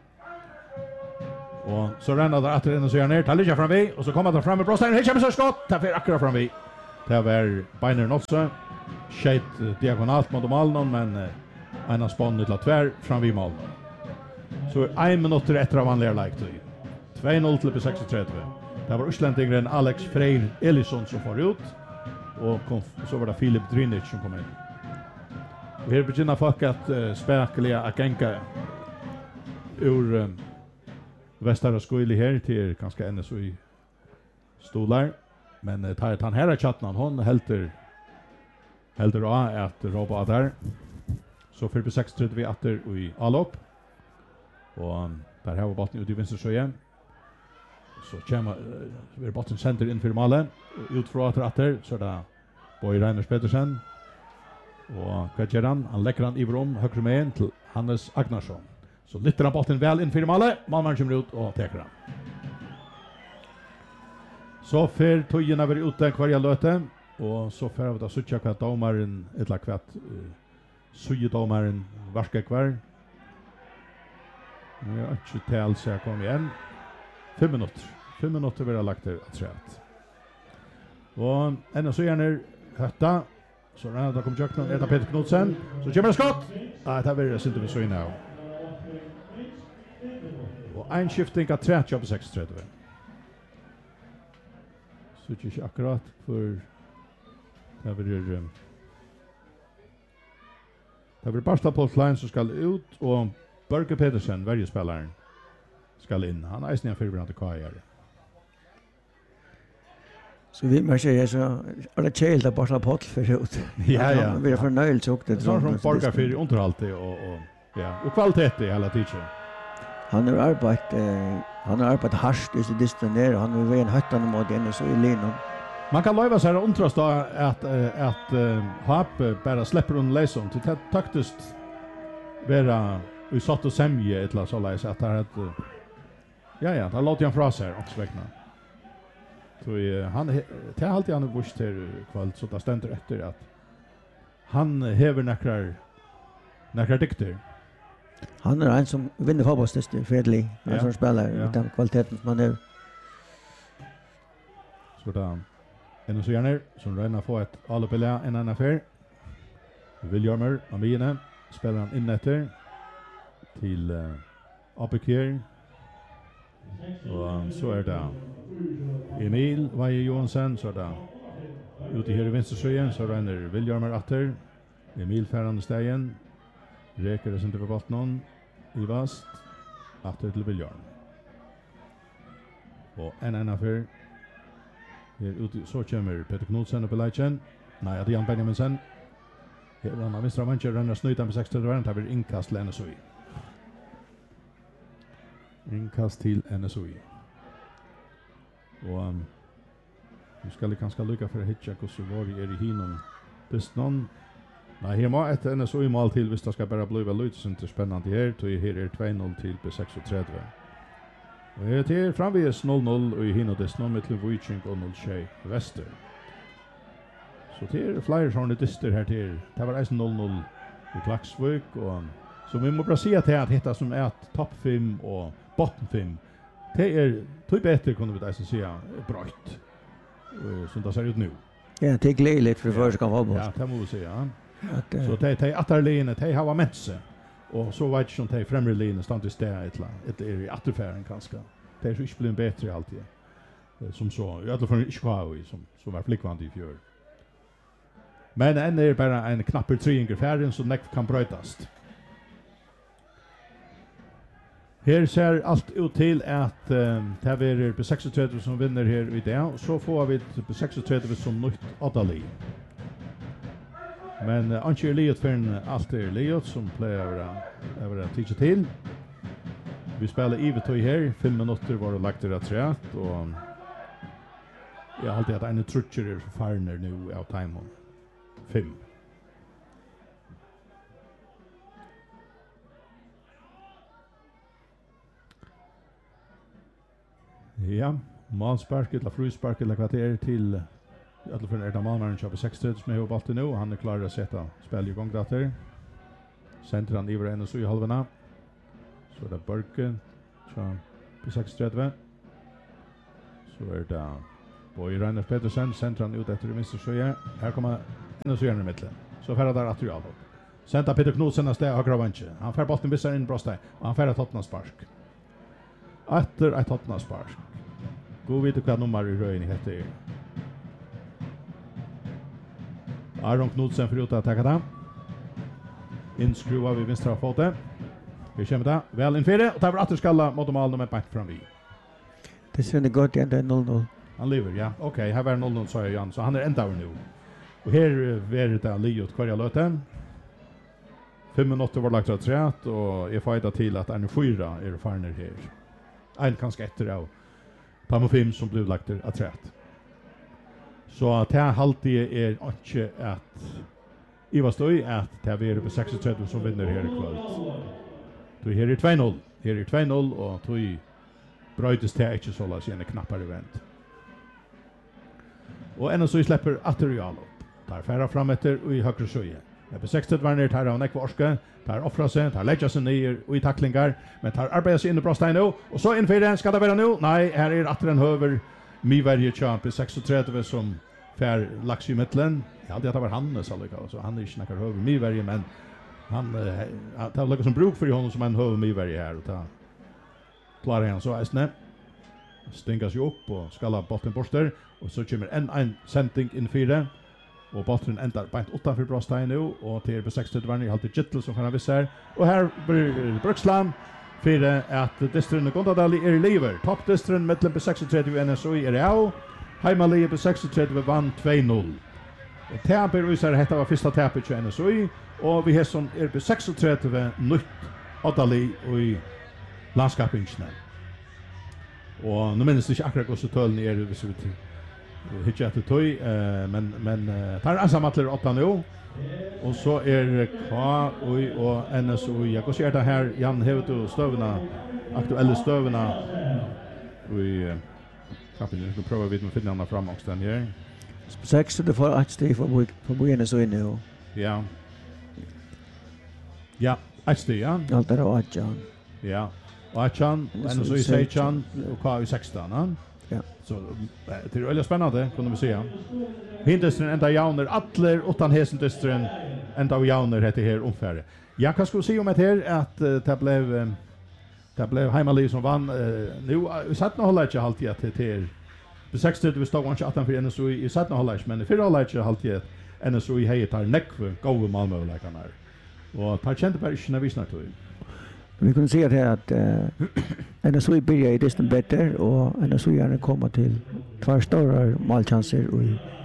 Och så renner det åter in och så gör ner. Tar ligger fram vi och så kommer det fram med Brostein. Hittar med så skott. Tar för akkurat fram vi. Det var Beiner också. Skjut diagonalt mot målen men en av spannen till tvär fram vid mål. Så en minut efter av vanliga like två noll till sextiotre. Det var Östländigren Alex Freyr Elisson som får ut och kom, så var det Filip Drinic som kom in. Och här begynner folk att uh, spekula att gänka ur uh, Västra skoili här till ganska N S U stolar. Men uh, tar han här chatten hon helter helter då att Robo där. Så för på sextiotre vi åter i allop. Och um, där har vi bollen ut i vänster så igen. Så kommer uh, vi bollen center in för målet ut från åter åter så där Boy Reiners Petersen. Och Kajeran han lägger han i rum högre med till Hannes Agnarsson. Så lyfter han bollen väl in för målet. Malmö kommer ut och tar han. Så för tojerna var ute kvar löte och så för vi då söka kvar domaren ett lag kvart uh, sujedomaren varska kvar. Nu är inte tal så jag kommer igen. Fem minuter. Fem minuter vill jag lagt det att säga. Och ännu så gärna hötta. Så när det kommer Jöknan, är det Peter Knudsen. Så kommer det skott. Nej, det här vill jag inte så in här. Och en skifting av trettio på sextiotre. Så det är inte akkurat för det blir um, det blir Barsta Postline som ska ut och Børge Petersen, varje spelaren, ska in. Han är snäll förberedd K R. Så vi märker ju så är det chelt att bara på för ut. Ja ja. Vi är förnöjda så det tror jag Borgar för underhållet och och ja, och kvalitet i hela tiden. Han har arbetat eh, han har arbetat hårt i det discipliner han har väl höttan mot en så i linan. Man kan lova sig att att att uh, Hap bara släpper en lesson till taktiskt vara vi satt och semje ett la så läs att det uh, ja ja, det låter han fra sig också vägna. Så uh, han till alltid han bush till kväll så där ständer efter att han häver näkrar näkrar dikter. Han är en som vinner fotbollstester fredlig en ja. som spelar ja. utan kvaliteten som han är. Så där en så gärna som räna få ett allopela en annan affär. Williamer Amine spelar han in efter till uh, Apekir. Och um, så är det Emil Vaje Johansson så där. Ute här i vänstersöjen så ränner Williamer åter. Emil färande stegen. Räker det inte för botten i vast. Åter till William. Och en annan affär. Här ute så kommer Peter Knudsen upp i Leitchen. Nej, det är Jan Benjaminsen. Här var han vänstra mancher ränner snöjtan på sextiotre varant. Här blir inkast till N S U I. Inkast till N S U I. Och um, nu ska det kanske lycka för att hitta hur så var det är i hinom. Best någon. Nej, här må ett N S U I-mål till hvis det ska bara bli lite så inte spännande här. Så här är två noll till på sextiotre. Och här till framvis noll noll och i hinom dess någon med Vujcink och noll tjej Väster. Så till Flyers har ni dyster här till. Det var alltså noll noll i Klaxvik och så vi må bara säga till att hitta som är ett topp fem och botten fem. Det är typ bättre kunde vi alltså säga brött. Som det ser ut nu. Ja, det är glädjligt för första kan vara. Ja, det måste vi säga. Att, uh, så det är atterlinjen, det har mense. Och så vet jag inte det främre linjen stannar i stället ett eller ett är i atterfären kanske. Det är så inte blir bättre alltid. Som så, i alla fall inte kvar som som var flickvand i fjör. Men än är bara en knappare triangel färden så näck kan brötas. Här ser allt ut till att um, det är på sextiotre som vinner här i det och så får vi på sextiotre som nytt Adali. Men uh, Anche Eliot för en allt är Eliot som plejer att vara teacher till. Vi spelar Ivetøy här, fem minuter var det lagt rätt rätt och jag har alltid att en trutcher är farner nu av time fem. Ja, målspark eller fruspark eller kvarter till i alla fall är det Malmö som sextiotre som är upp alltid nu. Han är klar att sätta spel i gång där. Centran Iver N S U i halvorna. Så är det Børke, så på seksogtredve. Så är det Boy Reiner Petersen, centran ut efter vänster så är. Här kommer en och så gärna i mitten. Så färra där att Real. Senta Peter Knudsen av steg högra vänster. Han fär bollen visar in bröstet och han färra Tottenham spark. Efter ett Tottenham spark. Gå vid vad nummer i röjen heter. Aron Knudsen för ut att ta det. Inskruva vid vänstra foten. Vi kommer där. Väl in fyra och tar vi åter skalla mot mål nummer back fram vi. Det ser det gott igen noll noll. Han lever, ja. Okej, okay, här var noll noll sa jag Jan, så han är ända över nu. Och här är det Liot kvar i löten. Fem minuter var lagt att trätt och jag fightar till att en fyra är farner här. En kanske efter av Pamo fem som blev lagt att trätt. Så att det alltid är inte att I var stoj att det är på seksogtredve som vinner här i kväll. Då här är två noll. Här är två noll och då bröjdes det inte så lås igen knappare vänt. Och ännu så släpper Atterial upp. Tar färra fram efter och i högre söje. På seksogtredve var ner tar han ekva orska, tar offra sig, tar lägga sig ner och i tacklingar, men tar arbetar sig in i bröstet nu och så inför den ska det vara nu. Nej, här är Atteren över Miverje champ på seksogtredve som fär lax i mitten. Jag hade att det var Hannes alltså, så han är inte snackar över Miverje men han uh, tar liksom bruk för honom som en höver Miverje här och ta klarar han så ästne. Stängas ju upp och skalla bollen borster och så kommer en en sändning in fyra. Och bollen ändar bänt utanför bröstet nu och till på seksogtredve var ni alltid Gittel som kan ha visst här. Och här blir Bruksland för att distren Gondadali är i lever. Toppdistren mellan på seksogtredve N S O I är av. Heimalie på seksogtredve vann två noll. Och Täper visar detta var första täpet till N S O I och vi har som är på seksogtredve nytt Adali och i landskapingen. Och nu minns det inte akkurat hur så töllen är det så vi hittar efter toy eh men men uh, tar ensamma åtta nu och så är K och och N S O I. Jag går se det här Jan Hevto stövna aktuella stövna vi kanske vi ska prova vid med finna fram också den här. Sex det får att steg för på N S O I nu. Ja. Ja, att steg ja. Allt det och Jan. Ja. Och Achan, N S O I sexton och K sexton ja. Ja. Så det är väldigt spännande kunde vi säga. Hindestren ända jauner atler utan hesendestren ända jauner heter här omfärre. Jag kan skulle se om det här att uh, det blev um, det blev Heimalie som vann uh, nu uh, satt nog hålla inte alltid att det är på seksogtredve stod han inte åtta för N S O I i satt nog hålla men för hålla inte alltid N S O I heter Nekve gåva Malmö-läkarna. Och tar kände bara inte när vi snackar till. Vi kunde se det att uh, N S O I börjar i distan bättre och N S O I är komma till två stora målchanser och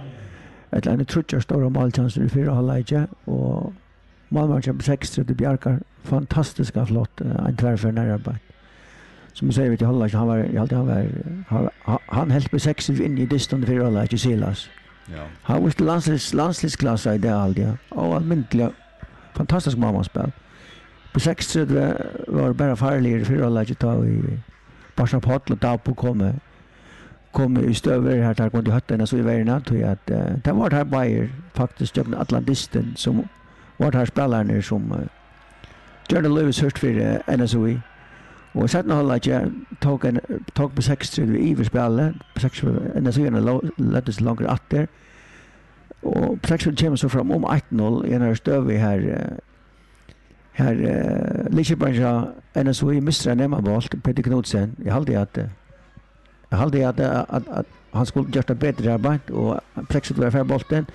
ett eller trutcha stora målchanser i fyra halvlek och Malmö har seksogtredve Bjarkar fantastiska flott en tvärför nära bak. Som vi säger vid halvlek han var jag alltid han var han helt på sex in i distan i fyra halvlek i Silas. Ja. Han var till landslis landslagsklass i det alltid. Och allmäntliga fantastisk mammaspel. På seksogtredve var bara farligare i fyra halvlek ta i Barca Potl och Dapo kommer kom i stöver här där kunde hötta så i världen tror jag att uh, det var här Bayer faktiskt jag Atlantisten som var här spelarna som uh, Jordan Lewis hört för uh, N S O I och sen har jag ja, tog en tog på seksogtredve i spelet på seksogtredve N S O I lät det långt efter och på seksogtredve kommer så fram om ett noll i när stöver här uh, här uh, Lichibanja N S O I missar nämma boll Peter Knudsen jag hade att uh, Jag hade att, att, att han skulle göra det bättre arbete och plexet var för bollen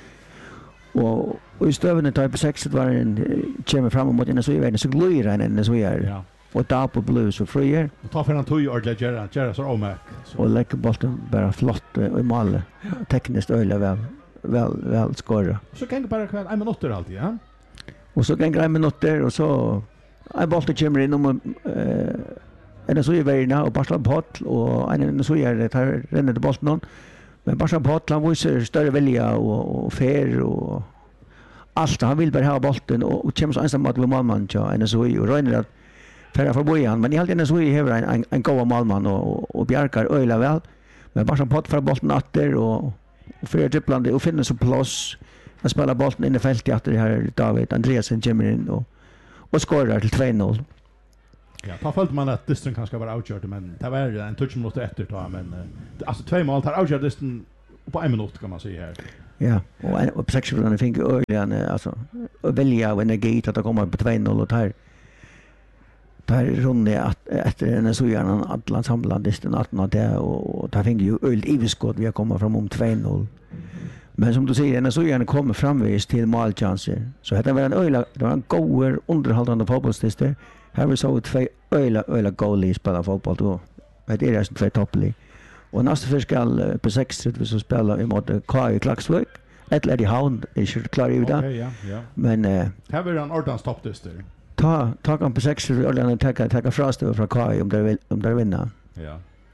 och, och i stövnen tar på sexet var en kommer fram mot N S O I så glöjer han N S O I ja. Och där på blue så frier och tar för han tog och lägger Gerard så omak och lägger bollen bara flott i mål tekniskt öle väl väl väl skåra så kan det bara kvar en minut alltid ja och så kan en minut och så en boll kommer in om eh N S O I värna och Barca Potl och en N S O I det här renner det bollen någon men Barca Potl han visar större vilja och, och fair och allt han vill bara ha bollen och, och kommer så ensam att vi målman ja N S O I och Reiner att förra för bojan men i allt N S O I har en en, en god målman och, och, och Bjarkar öla väl men Barca Potl för bollen åter och och för dribblande och finner så plats att spela bollen in i fältet efter det här David Andreasen kommer in och och skorar till två noll. Ja, ta följde man att distren kanske var outgjort, men det var en touch minut efter ta, men uh, alltså två mål tar outgjort distren på en minut kan man säga här. Ja, och en och sexton fick öligan alltså välja och energi att komma på två noll och tar tar runde att efter en så gärna Atlant samlandisten att det och tar fick ju öl iveskott vi kommer fram om två noll. Men som du säger, när så gärna kommer framvis till målchanser. Så det var en öla, det var en god underhållande fotbollstester. Här vi så två öla öla goalies spela fotboll då. Det är det två topplig. Och nästa för skall på sextio vi så spela emot K I Klaxvik. Ett led i Havn, är inte klar ut där. Ja, ja. Men eh här var en ordans topptester. Ta ta kan på sextio och den ta ta frastöver från K I om det vill om det vinner. Ja.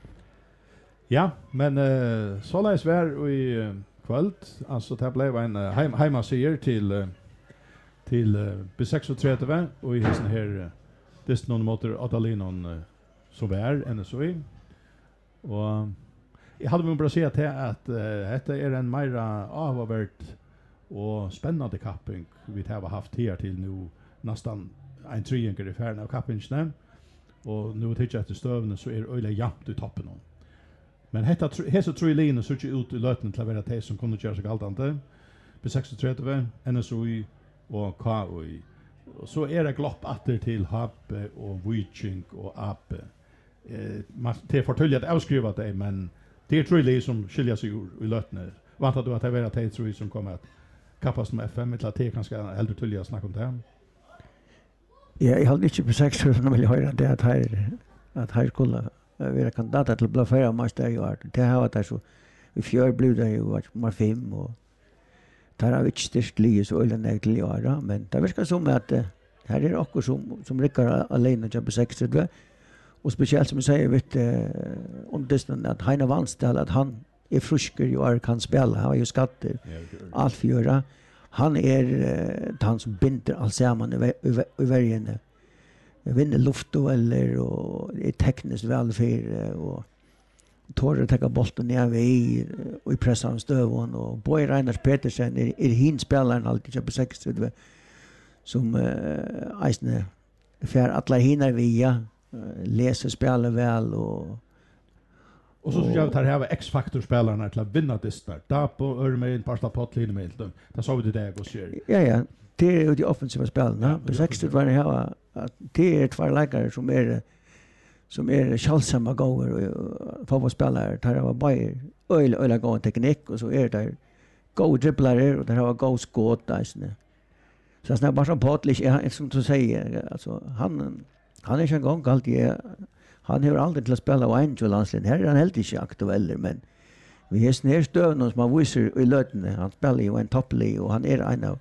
Ja, men uh, så läs var i uh, kväll, alltså det blev en uh, heim, hemmaseger till uh, till uh, B trettiosex och i den här uh, dist någon motor Adalinon uh, så var N S O I. Och jag hade väl bara säga till att uh, detta är en mera avvärt och spännande kapping vi har haft här till nu nästan en triangel i färden av kappingen. Och nu tycker jag att stövnen så är öle jämnt i toppen. Men hetta hesa tror jag linjen så ut i löten till att vara det som kunde göra sig galtande. B trettiosex, N S O I och K I. Och så är det glopp åter till Happe och Viking och Ape. Eh, man det förtäljer att avskriva det, men det är tror jag som skiljer sig ur i löten. Väntar du att det är det tror jag som kommer att kappas med F M till att det kanske äldre tydliga snacka om det. Ja, jag hade inte på sex för när jag hörde det att här att här skulle vara kandidat till bli förra mästare i år. Det har varit så i fjör blev det ju vart nummer fem och där har vi inte styrst lige så ölen är till i år, men det verkar som att här är också som som rycker alene på sex och speciellt som jag säger vet om det att Heine Vanstall att han är frisk i år kan spela, han har ju skatter allt för göra. Han är uh, han som binder allt samman i, i, i världen. Vinner luftdueller och är tekniskt väl för och tar att ta bollen ner vid och i pressar stövon och Boy Reiners Petersen är, är hin spelaren alltid på sextio som uh, eisne för alla hinner via uh, läser spelar väl och och så ska jag ta här X-faktor spelarna till att vinna det där. Där på Örmein Parsta Potline med dem. Där såg vi det och ser. Ja ja, det är ju de offensiva spelarna. På sextio var det här att det är två läkare som är som är självsamma gånger och fotbollsspelare. Där var bara öl öl gå teknik och så är det go dribblare och där har go skott där så. Så snart bara som Potlich är som du säger alltså han han är ju en gång alltid han har aldrig till att spela och Angelandslen. Här är han helt inte aktuell, men vi har snär stövnen som han visar i lötene. Han spelar ju en topplig och han är en av.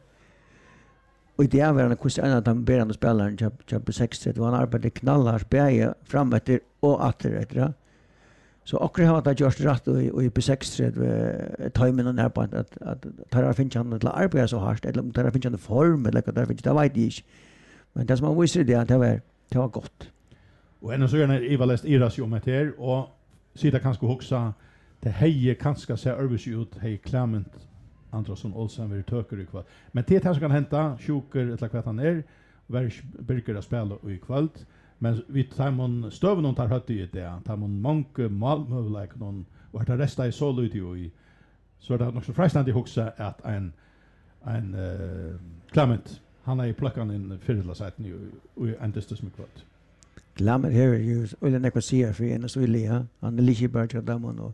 Och i det är han kurs en av de berande spelaren på sextio och han arbetar knallar, spär fram efter och åter efter. Så akkurat har det gjort rätt och i på sextio tajmen och närpå att att tar finns han till arbeta så hårt eller tar finns han form eller där finns det vet inte. Men det som han visar det att det var det var gott. Och ännu så är det ivalest iras ju om det här och sida kanske huxa det heje kanske se övrigt ut hej Clement Andersson Olsen vill töker i kväll. Men det här som kan hända sjuker eller vad han är var börjar spela i kväll. Men vi tar man stöv någon tar hött i det. Tar man många målmöjlighet någon och det resta i så lite i så är det nog så frestande huxa att en en uh, Clement han är i plockan in fyrdla sätt nu och en distas med kväll. Clement här är ju eller negotiera för en så Elia. Han är lite bara till dem och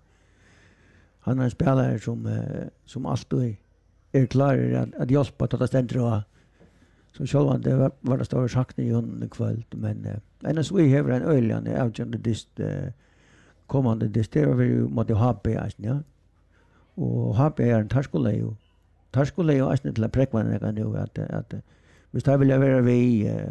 han är en spelare som uh, som alltid är klar att, att hjälpa att ta ständra. Så själv det var, var det stora sakna i honom ikväll. Men uh, en så vi har en öljande avgörande dist uh, kommande dist. Det var vi måtte ha H P. Ja? Och H P är en tarskolej ju. Tarskolej ju är till att präckvannen nu att, att hvis det vill jag vara vi uh,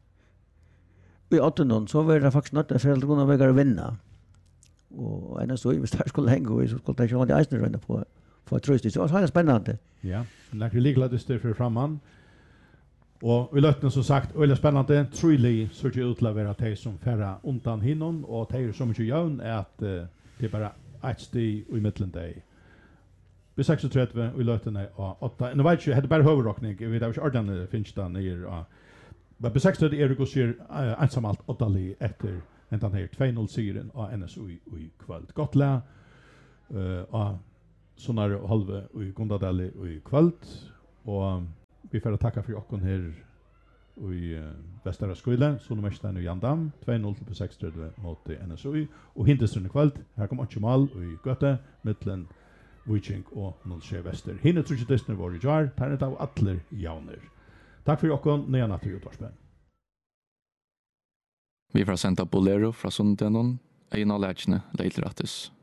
i åttonde så var det faktiskt något för att kunna väga vinna. Och en så hvis det skulle hänga så skulle det ju inte ens ränna på för tröst. Så det är spännande. Ja, lägger ligla det står för framman. Och vi lötna så sagt väldigt spännande truly så det utlevererar det som förra undan hinnon och det är så mycket jävn att uh, det är bara ett steg i mitten där. Vi sextiotre vi lötna och åtta. Nu vet jag hade bara huvudrockning. Vi vet inte ordentligt finns det ner och Men besextrade är det går ser ensamalt åttali efter en den här två noll segern av N S U i kväll. Gott lä eh och såna halva i Gondadali i kväll och vi får tacka för oss här i Västra skolan så nummer stan i Jandam två noll till besextrade mot N S U och hinterstrun i kväll. Här kommer också mål i Göte mittlen Viking och Nolsjö Väster. Hinner tror jag det var i jar, tar av atler jauner. Tack för oss, nya natt i utvarspen. Vi får sända Bolero fra Sundenon, en av lägene, Leilrattes.